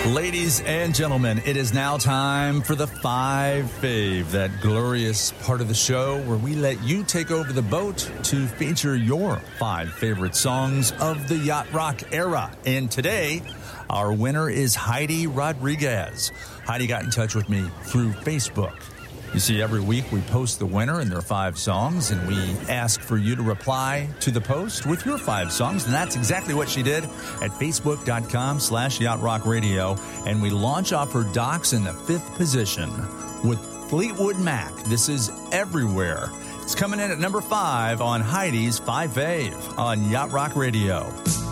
Ladies and gentlemen, it is now time for the Five Fave, that glorious part of the show where we let you take over the boat to feature your 5 favorite songs of the yacht rock era. And today, our winner is Heidi Rodriguez. Heidi got in touch with me through Facebook. You see, every week we post the winner and their 5 songs, and we ask for you to reply to the post with your 5 songs, and that's exactly what she did at facebook.com/yachtrockradio, and we launch off her docs in the 5th position with Fleetwood Mac. This is Everywhere. It's coming in at number 5 on Heidi's 5 Fave on Yacht Rock Radio.